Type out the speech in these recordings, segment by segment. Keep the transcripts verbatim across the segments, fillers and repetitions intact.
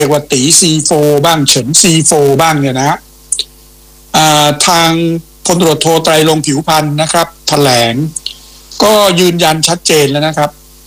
รียกว่าตีซีโฟบ้างเฉินซีโฟบ้างเนี่ยนะทางพลตำรวจโทไตรรงค์ผิวพรรณนะครับแถลงก็ยืนยันชัดเจนแล้วนะครับ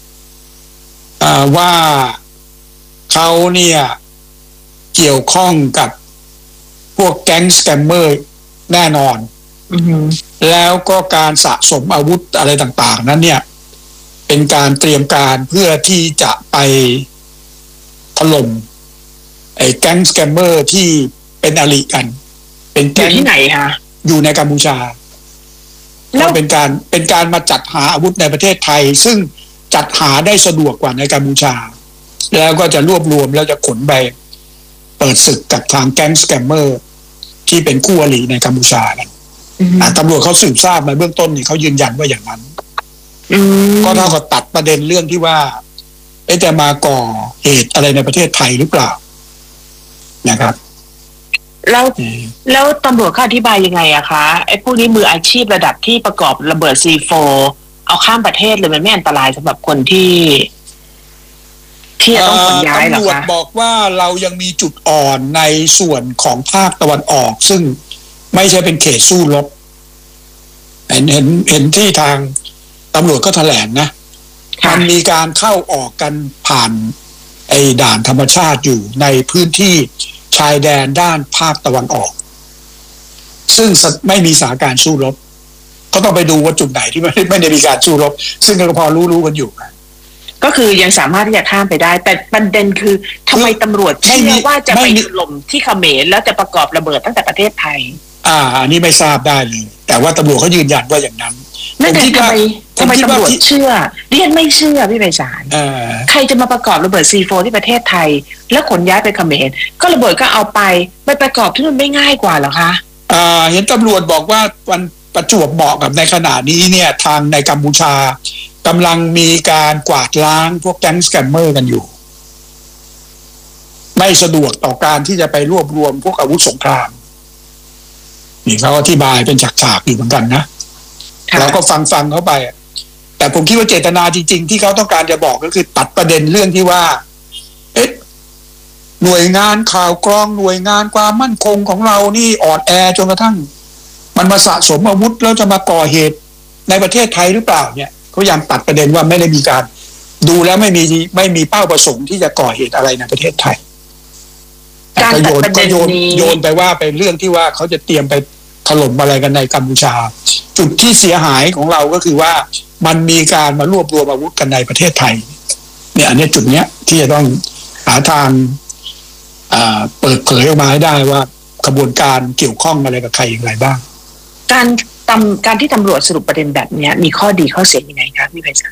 ว่าเขาเนี่ยเกี่ยวข้องกับพวกแก๊งสแกมเมอร์แน่นอน mm-hmm. แล้วก็การสะสมอาวุธอะไรต่างๆนั้นเนี่ยเป็นการเตรียมการเพื่อที่จะไปถล่มไอ้แก๊งสแกมเมอร์ที่เป็นอริกันเป็นแก๊งที่ไหนคะอยู่ในกัมพูชาแล้วเป็นการเป็นการมาจัดหาอาวุธในประเทศไทยซึ่งจัดหาได้สะดวกกว่าในกัมพูชาแล้วก็จะรวบรวมแล้วจะขนไปเปิดศึกกับทางแก๊งสแกมเมอร์ที่เป็นคู่อริในกัมพูชากันตำรวจเขาสืบทราบมาเบื้องต้นนี่เขายืนยันว่าอย่างนั้นก็เท่ากับตัดประเด็นเรื่องที่ว่าจะมาก่อเหตุอะไรในประเทศไทยหรือเปล่านะครับแล้วแล้วตำรวจเขาอธิบายยังไงอะคะไอ้พวกนี้มืออาชีพระดับที่ประกอบระเบิด ซี โฟ เอาข้ามประเทศเลยมันไม่อันตรายสำหรับคนที่ที่จะต้องขนย้ายหรอคะตำรวจบอกว่าเรายังมีจุดอ่อนในส่วนของภาคตะวันออกซึ่งไม่ใช่เป็นเขตสู้รบเห็นเห็นเห็นที่ทางตำรวจก็แถลงนะมันมีการเข้าออกกันผ่านไอ้ด่านธรรมชาติอยู่ในพื้นที่ชายแดนด้านภาคตะวันออกซึ่งไม่มีสถานการณ์สู้รบก็ต้องไปดูว่าจุดไหนที่ไม่ไม่ได้มีการสู้รบซึ่งก็พอรู้ๆกันอยู่ก็คือยังสามารถที่จะข้ามไปได้แต่ประเด็นคือทำไมตำรวจเชื่อว่าจะไปถล่มที่เขมรแล้วจะประกอบระเบิดตั้งแต่ประเทศไทยอ่าอันนี้ไม่ทราบได้เลยแต่ว่าตำรวจเขายืนยันว่าอย่างนั้นนั่นแต่ทำไมทำไมตำรวจเชื่อเรียนไม่เชื่อพี่ไพศาลใครจะมาประกอบระเบิด ซี โฟ ที่ประเทศไทยแล้วขนย้ายไปเขมรก็ระเบิดก็เอาไปไปประกอบที่มันไม่ง่ายกว่าหรอคะอ่าเห็นตำรวจบอกว่าวันประจวบเหมาะกับในขณะนี้เนี่ยทางในกัมพูชากำลังมีการกวาดล้างพวกแก๊งสแกมเมอร์กันอยู่ไม่สะดวกต่อการที่จะไปรวบรวมพวกอาวุธสงครามนี่เขาอธิบายเป็นฉากๆอยู่เหมือนกันนะเราก็ฟังฟังเขาไปแต่ผมคิดว่าเจตนาจริงๆที่เขาต้องการจะบอกก็คือตัดประเด็นเรื่องที่ว่าเอ๊ะหน่วยงานข่าวกรองหน่วยงานความมั่นคงของเรานี่อ่อนแอจนกระทั่งมันมาสะสมอาวุธแล้วจะมาก่อเหตุในประเทศไทยหรือเปล่าเนี่ยเขาพยายามตัดประเด็นว่าไม่ได้มีการดูแล้วไม่มีไม่มีเป้าประสงค์ที่จะก่อเหตุอะไรในประเทศไทยการตัดประเด็นนี้โยนไปว่าเป็นเรื่องที่ว่าเขาจะเตรียมไปถล่มอะไรกันในกัมพูชาจุดที่เสียหายของเราก็คือว่ามันมีการมารวบรวมอาวุธกันในประเทศไทยเนี่ยอันนี้จุดเนี้ยที่จะต้องหาทางเปิดเผยออกมาให้ได้ว่าขบวนการเกี่ยวข้องอะไรกับใครอย่างไรบ้างการตำการที่ตำรวจสรุปประเด็นแบบนี้มีข้อดีข้อเสียยังไงครับพี่ไพศาล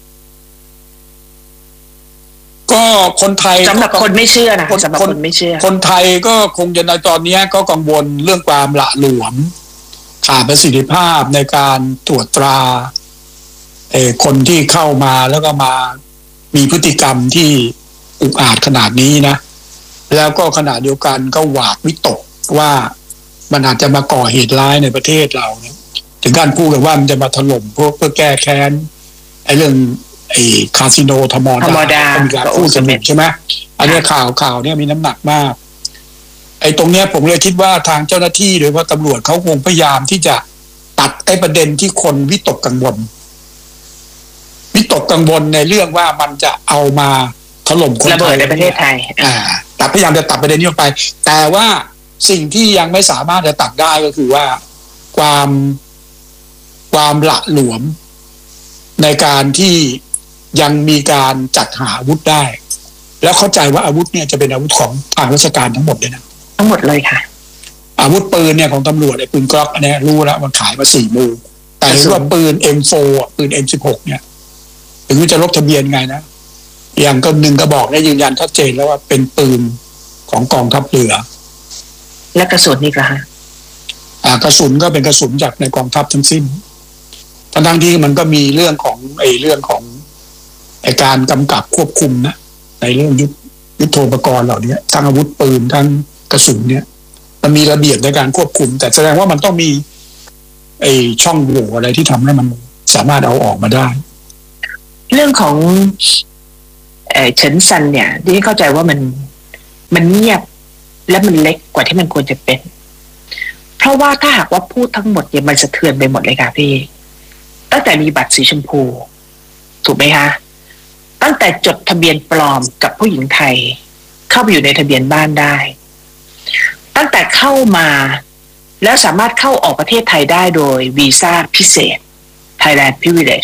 ก็คนไทยสำหรับคนไม่เชื่อนะสำหรับคนไม่เชื่อคนไทยก็คงจะในตอนนี้ก็กังวลเรื่องความหละหลวมขาดประสิทธิภาพในการตรวจตราเอ่อคนที่เข้ามาแล้วก็มามีพฤติกรรมที่อุกอาจขนาดนี้นะแล้วก็ขณะเดียวกันก็หวาดวิตกว่ามันอาจจะมาก่อเหตุร้ายในประเทศเราเนี่ยถึงการพูดกันว่ามันจะมาถล่มพวกเพื่อแก้แค้นไอ้เรื่องไอ้คาสิโนธรรมดามีการพูดกันใช่ไหมอันนี้ข่าวข่าวเนี่ยมีน้ำหนักมากไอ้ตรงเนี้ยผมเลยคิดว่าทางเจ้าหน้าที่โดยเฉพาะตำรวจเขาคงพยายามที่จะตัดไอ้ประเด็นที่คนวิตกกังวลวิตกกังวลในเรื่องว่ามันจะเอามาถล่มคนไทยในประเทศไทยอ่าแต่พยายามจะตัดประเด็นนี้ออกไปแต่ว่าสิ่งที่ยังไม่สามารถจะตัดได้ก็คือว่าความความหละหลวมในการที่ยังมีการจัดหาอาวุธได้แล้วเข้าใจว่าอาวุธเนี่ยจะเป็นอาวุธของทางราชการทั้งหมดเลยนะทั้งหมดเลยค่ะอาวุธปืนเนี่ยของตำรวจไอ้ปืนกล็อกอันนี้รู้แล้วมันขายมาสี่มือแต่ว่าปืน เอ็ม โฟร์ อ่ะปืน เอ็ม สิบหก เนี่ยถึงจะลบทะเบียนไงนะอย่างก็หนึ่งกระบอกเนี่ยยืนยันชัดเจนแล้วว่าเป็นปืนของกองทัพเรือและกระสุนนี่ก็ฮะอ่ากระสุนก็เป็นกระสุนจากในกองทัพทั้งสิ้นทั้งทั้งที่มันก็มีเรื่องของไอ้เรื่องของไอ้การกำกับควบคุมนะในเรื่องยุทธยุทโธปกรณ์เหล่านี้ทั้งอาวุธปืนทั้งกระสุนเนี่ยมันมีระเบียบในการควบคุมแต่แสดงว่ามันต้องมีไอ้ช่องโหว่อะไรที่ทำให้มันสามารถเอาออกมาได้เรื่องของเอ่อเฉินซันเนี่ยที่เข้าใจว่ามันมันเงียบและมันเล็กกว่าที่มันควรจะเป็นเพราะว่าถ้าหากว่าพูดทั้งหมดเนี่ยมันสะเทือนไปหมดเลยค่ะพี่ตั้งแต่มีบัตรสีชมพูถูกไหมคะตั้งแต่จดทะเบียนปลอมกับผู้หญิงไทยเข้าไปอยู่ในทะเบียนบ้านได้ตั้งแต่เข้ามาแล้วสามารถเข้าออกประเทศไทยได้โดยวีซ่าพิเศษ Thailand Privilege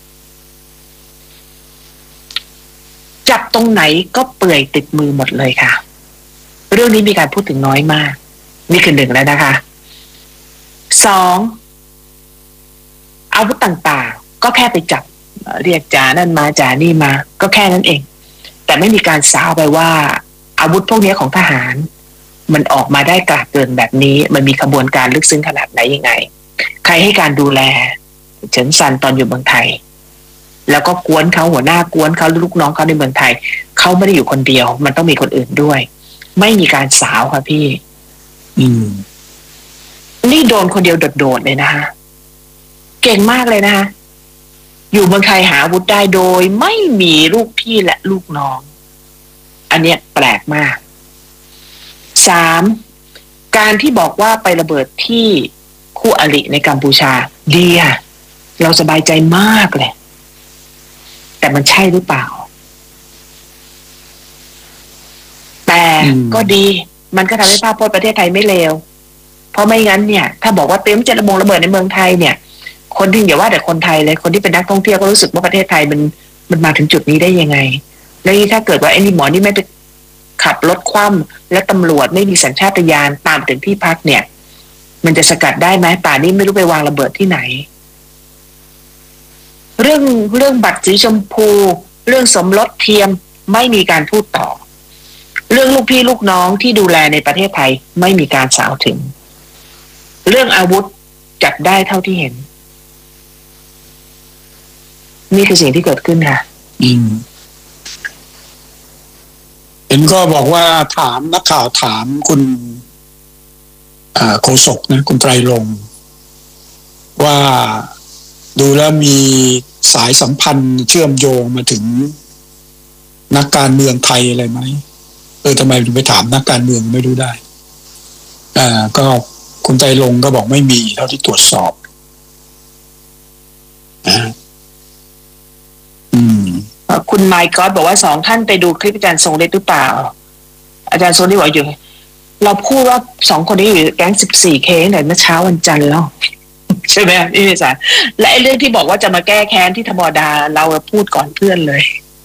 จับตรงไหนก็เปื่อยติดมือหมดเลยค่ะเรื่องนี้มีการพูดถึงน้อยมากนี่คือหนึ่งแล้วนะคะสองอาวุธต่างๆก็แค่ไปจับเรียกจ่านั่นมาจ่านี่มาก็แค่นั้นเองแต่ไม่มีการสาวไปว่าอาวุธพวกนี้ของทหารมันออกมาได้กลาดเกินแบบนี้มันมีขบวนการลึกซึ้งขนาดไหนยังไงใครให้การดูแลเฉินซันตอนอยู่เมืองไทยแล้วก็กวนเขาหัวหน้ากวนเขาลูกน้องเขาในเมืองไทยเขาไม่ได้อยู่คนเดียวมันต้องมีคนอื่นด้วยไม่มีการสาวค่ะพี่อืมนี่โดนคนเดียวโดดๆเลยนะคะเก่งมากเลยนะคะอยู่เมืองไทยหาอาวุธได้โดยไม่มีลูกพี่และลูกน้องอันเนี้ยแปลกมากสามการที่บอกว่าไประเบิดที่คู่อริในกัมพูชาดีค่ะเราสบายใจมากเลยแต่มันใช่หรือเปล่าแต่ก็ดีมันก็ทำให้ภาพพจน์ประเทศไทยไม่เลวเพราะไม่งั้นเนี่ยถ้าบอกว่าเตรียมจะระบงระเบิดในเมืองไทยเนี่ยคนที่อย่าว่าแต่คนไทยเลยคนที่เป็นนักท่องเที่ยวก็รู้สึกว่าประเทศไทยมันมันมาถึงจุดนี้ได้ยังไงแล้วถ้าเกิดว่าไอ้นี่หมอนี่ไม่ไปขับรถคว่ำและตำรวจไม่มีสัญชาตญาณตามถึงที่พักเนี่ยมันจะสกัดได้ไหมป่านี้ไม่รู้ไปวางระเบิดที่ไหนเรื่องเรื่องบัตรสีชมพูเรื่องสมรสเทียมไม่มีการพูดต่อเรื่องลูกพี่ลูกน้องที่ดูแลในประเทศไทยไม่มีการสาวถึงเรื่องอาวุธจับได้เท่าที่เห็นนี่คือสิ่งที่เกิดขึ้นค่ะอืมเห็นก็บอกว่าถามนักข่าวถามคุณโฆษกนะคุณไตรรงค์ว่าดูแล้วมีสายสัมพันธ์เชื่อมโยงมาถึงนักการเมืองไทยอะไรไหมเออทำไมถึงไปถามนักการเมืองไม่รู้ได้อ่าก็คุณไตรรงค์ก็บอกไม่มีเท่าที่ตรวจสอบอ่าอืมคุณไมค์ก็บอกว่าสองท่านไปดูคลิปอาจารย์ทรงฤทธิ์หรือเปล่าอาจารย์ทรงฤทธิ์บอกอยู่เราพูดว่าสองคนนี้อยู่แก๊ง สิบสี่ เค ตั้งแต่เมื่อเช้าวันจันทร์แล้วใช่ไหมพี่วิสารและไอ้เรื่องที่บอกว่าจะมาแก้แค้นที่ธรรมดาเราพูดก่อนเพื่อนเลย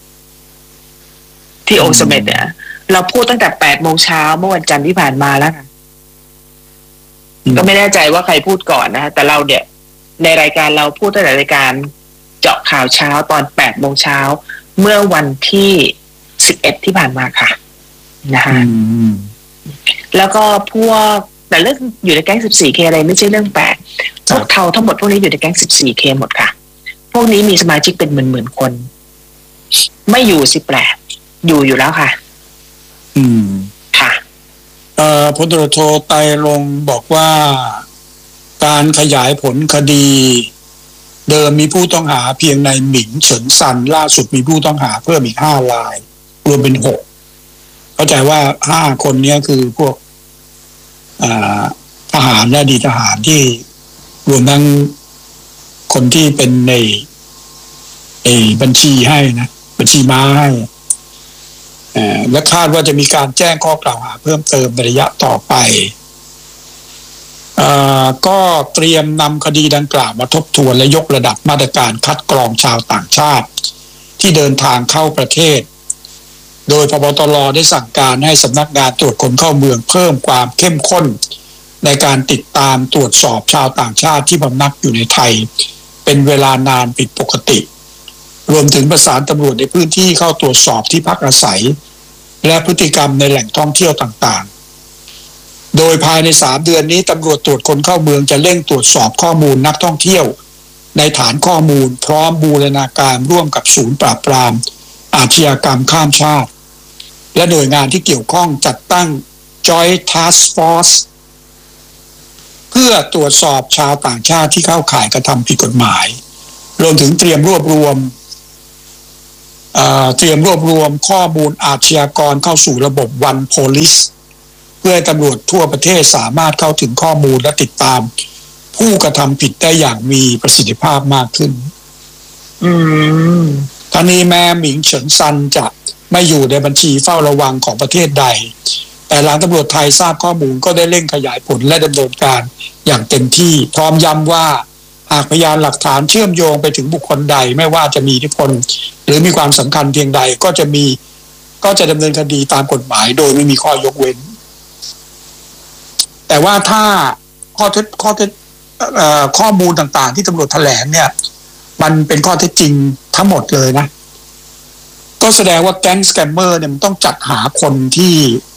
ที่โอสเมดเนี่ยเราพูดตั้งแต่แปดโมงเช้าเมื่อวันจันทร์ที่ผ่านมาแล้วค่ะก็ไม่แน่ใจว่าใครพูดก่อนนะแต่เราเนี่ยในรายการเราพูดตั้งแต่รายการเจาะข่าวเช้าตอนแปดโมงเช้าเมื่อวันที่สิบเอ็ดที่ผ่านมาค่ะนะคะแล้วก็พวกแต่เรื่องอยู่ในแก๊ง สิบสี่ เค อะไรไม่ใช่เรื่องแปลกพวกเทาทั้งหมดพวกนี้อยู่ในแก๊ง สิบสี่ เค หมดค่ะพวกนี้มีสมาชิกเป็นหมื่นๆคนไม่อยู่สิแปลกอยู่อยู่แล้วค่ะอืมค่ะเอ่อพลตำรวจโทไตรรงค์บอกว่าการขยายผลคดีเดิมมีผู้ต้องหาเพียงในหมิงเฉินซันล่าสุดมีผู้ต้องหาเพิ่มอีกห้ารายรวมเป็นหกเข้าใจว่าห้าคนนี้คือพวกทหารและอดีตทหารที่รวมทั้งคนที่เป็นในเอบัญชีให้นะบัญชีม้าให้และคาดว่าจะมีการแจ้งข้อกล่าวหาเพิ่มเติมในระยะต่อไปก็เตรียมนำคดีดังกล่าวมาทบทวนและยกระดับมาตรการคัดกรองชาวต่างชาติที่เดินทางเข้าประเทศโดยพบตรได้สั่งการให้สำนักงานตรวจคนเข้าเมืองเพิ่มความเข้มข้นในการติดตามตรวจสอบชาวต่างชาติที่พำนักอยู่ในไทยเป็นเวลานานผิดปกติรวมถึงประสานตำรวจในพื้นที่เข้าตรวจสอบที่พักอาศัยและพฤติกรรมในแหล่งท่องเที่ยวต่างๆโดยภายในสามเดือนนี้ตำรวจตรวจคนเข้าเมืองจะเร่งตรวจสอบข้อมูลนักท่องเที่ยวในฐานข้อมูลพร้อมบูรณาการร่วมกับศูนย์ปราบปรามอาชญากรรมข้ามชาติและหน่วยงานที่เกี่ยวข้องจัดตั้ง Joint Task Force เพื่อตรวจสอบชาวต่างชาติที่เข้าข่ายกระทำผิดกฎหมายรวมถึงเตรียมรวบรวมเตรียมรวบรวมข้อมูลอาชญากรเข้าสู่ระบบ One Police เพื่อให้ตำรวจทั่วประเทศสามารถเข้าถึงข้อมูลและติดตามผู้กระทำผิดได้อย่างมีประสิทธิภาพมากขึ้นอืมท่านี้แม้หมิงเฉินซันจะไม่อยู่ในบัญชีเฝ้าระวังของประเทศใดแต่หลังตำรวจไทยทราบข้อมูลก็ได้เร่งขยายผลและดำเนินการอย่างเต็มที่พร้อมย้ำว่าหากพยานหลักฐานเชื่อมโยงไปถึงบุคคลใดไม่ว่าจะมีอิทธิพลหรือมีความสำคัญเพียงใดก็จะมีก็จะดำเนินคดีตามกฎหมายโดยไม่มีข้อยกเว้นแต่ว่าถ้าข้อเท็จข้อเท็จข้อมูลต่างๆที่ตำรวจแถลงเนี่ยมันเป็นข้อเท็จจริงทั้งหมดเลยนะก็แสดงว่าแก๊งสแกมเมอร์เนี่ยมันต้องจัดหาคนที่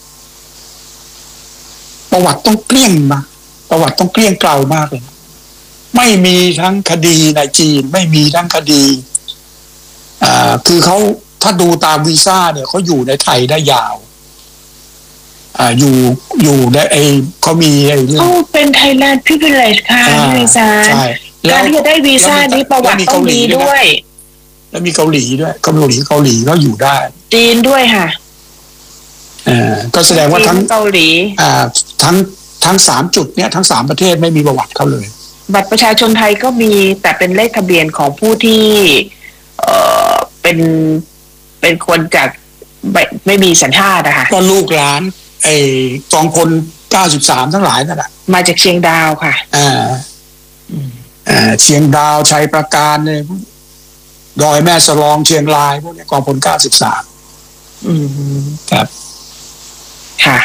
ประวัติต้องเกลี้ยงมาประวัติต้องเกลี้ยงเกลามากเลยไม่มีทั้งคดีในจีนไม่มีทั้งคดีอ่าคือเขาถ้าดูตามวีซ่าเนี่ยเขาอยู่ในไทยได้ยาวอ่าอยู่อยู่ในไอเขามีไอ้เขาเป็นไทยแลนด์พรีเวลเลจค่ะวีซ่าการที่จะได้วีซ่านี้ประวัติต้องดีด้วยแล้วมีเกาหลีด้วยเกาหลีเกาหลีก็อยู่ได้จีนด้วยค่ะอ่าก็แสดงว่าทั้งเกาหลีอ่าทั้งทั้งสามจุดเนี้ยทั้งสามประเทศไม่มีประวัติเขาเลยบัตรประชาชนไทยก็มีแต่เป็นเลขทะเบียนของผู้ที่เอ่อเป็นเป็นคนจากไม่ไม่มีสัญชาตินะคะก็ลูกหลานไอ้กองพลเก้าสิบสามทั้งหลายนั่นแหละมาจากเชียงดาวค่ะอ่าอ่าเชียงดาวชัยประการเนี่ยดอยแม่สลองเชียงรายพวกนี้กองพลเก้าสิบสามอืมครับค่ะ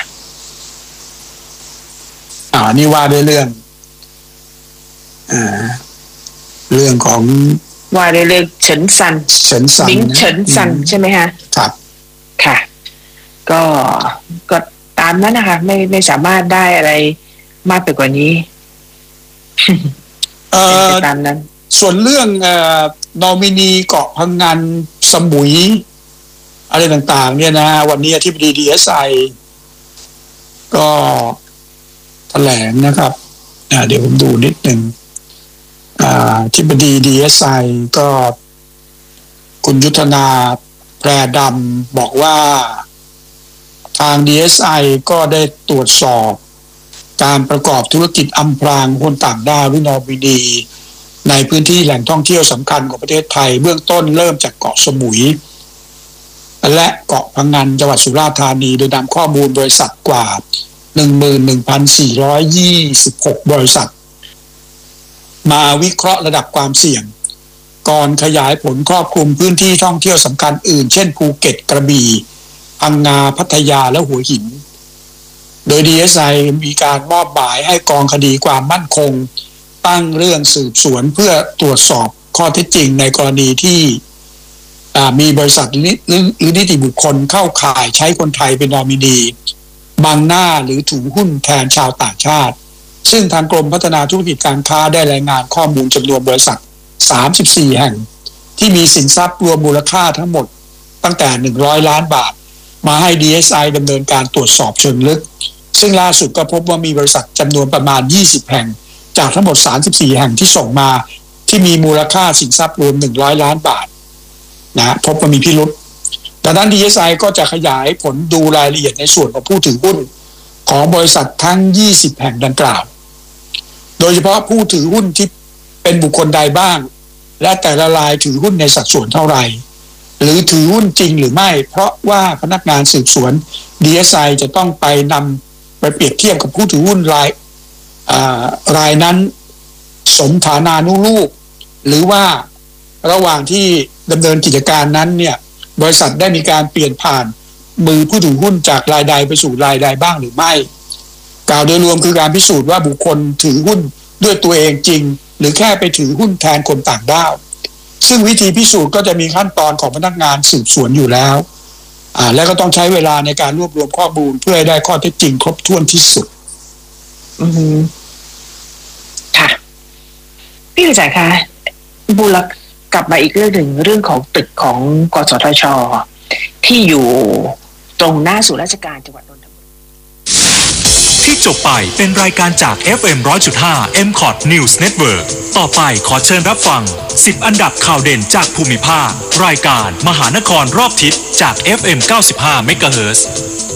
อ่านี่ว่าด้วยเรื่องอ่าเรื่องของว่าด้วยเรื่องเฉินซันเฉินซันมิงเฉินซันใช่ไหมคะครับค่ะก็ก็ตามนั้นนะคะไม่ไม่สามารถได้อะไรมากไปกว่านี้เอ่อตามนั้นส่วนเรื่องเอ่อนอมินีเกาะพังงานสมุยอะไรต่างๆเนี่ยนะวันนี้อธิบดี ดี เอส ไอ ก็แถลงนะครับอ่าเดี๋ยวผมดูนิดนึงอ่าอธิบดี ดี เอส ไอ ก็คุณยุทธนาแพรดำบอกว่าทาง ดี เอส ไอ ก็ได้ตรวจสอบการประกอบธุรกิจอำพรางคนต่างด้าวหรือนอมินีในพื้นที่แหล่งท่องเที่ยวสำคัญของประเทศไทยเบื้องต้นเริ่มจากเกาะสมุยและเกาะพังงานจังหวัดสุราษฎร์ธานีโดยนำข้อมูลบริษัทกว่า หนึ่งหมื่นหนึ่งพันสี่ร้อยยี่สิบหก บริษัทมาวิเคราะห์ระดับความเสี่ยงก่อนขยายผลครอบคลุมพื้นที่ท่องเที่ยวสำคัญอื่นเช่นภูเก็ตกระบี่พังงาพัทยาและหัวหินโดย ดี เอส ไอ มีการมอบหมายให้กองคดีความมั่นคงตั้งเรื่องสืบสวนเพื่อตรวจสอบข้อเท็จจริงในกรณีที่มีบริษัทหรือนิติบุคคลเข้าข่ายใช้คนไทยเป็นนอมินีบังหน้าหรือถือหุ้นแทนชาวต่างชาติซึ่งทางกรมพัฒนาธุรกิจการค้าได้รายงานข้อมูลจำนวนบริษัทสามสิบสี่แห่งที่มีสินทรัพย์รวมมูลค่าทั้งหมดตั้งแต่หนึ่งร้อยล้านบาทมาให้ ดี เอส ไอ ดำเนินการตรวจสอบเชิงลึกซึ่งล่าสุดก็พบว่ามีบริษัทจำนวนประมาณยี่สิบแห่งจากทั้งหมดสามสิบสี่แห่งที่ส่งมาที่มีมูลค่าสินทรัพย์รวมหนึ่งร้อยล้านบาทนะพบว่ามีพิรุธดังนั้น ดี เอส ไอ ก็จะขยายผลดูรายละเอียดในส่วนของผู้ถือหุ้นของบริษัททั้งยี่สิบแห่งดังกล่าวโดยเฉพาะผู้ถือหุ้นที่เป็นบุคคลใดบ้างและแต่ละรายถือหุ้นในสัดส่วนเท่าไหร่หรือถือหุ้นจริงหรือไม่เพราะว่าพนักงานสืบสวน ดี เอส ไอ จะต้องไปนำไปเปรียบเทียบกับผู้ถือหุ้นรายรายนั้นสมฐานานุรูปหรือว่าระหว่างที่ดำเนินกิจการนั้นเนี่ยบริษัทได้มีการเปลี่ยนผ่านมือผู้ถือหุ้นจากรายใดไปสู่รายใดบ้างหรือไม่กล่าวโดยรวมคือการพิสูจน์ว่าบุคคลถือหุ้นด้วยตัวเองจริงหรือแค่ไปถือหุ้นแทนคนต่างด้าวซึ่งวิธีพิสูจน์ก็จะมีขั้นตอนของพนักงานสืบสวนอยู่แล้วอ่าและก็ต้องใช้เวลาในการรวบรวมข้อมูลเพื่อให้ได้ข้อเท็จจริงครบถ้วนที่สุดอือฮึค่ะพี่วิจัยคะบุรกลับมาอีกเรื่องหนึ่งเรื่องของตึกของกสทช.ที่อยู่ตรงหน้าศูนย์ราชการจังหวัดนนทบุรีที่จบไปเป็นรายการจาก เอฟ เอ็ม หนึ่งร้อยจุดห้า เอ็ม คอท News Network ต่อไปขอเชิญรับฟังสิบอันดับข่าวเด่นจากภูมิภาครายการมหานครรอบทิศจาก เอฟ เอ็ม เก้าสิบห้า เมกะเฮิรตซ์